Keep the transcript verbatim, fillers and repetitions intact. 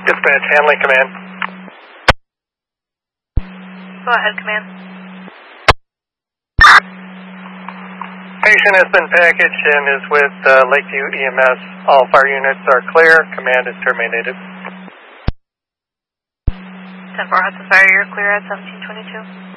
Dispatch, handling command. Go ahead, command. Patient has been packaged and is with uh, Lakeview E M S. All fire units are clear. Command is terminated. ten four Hudson Fire, you're clear at seventeen twenty-two.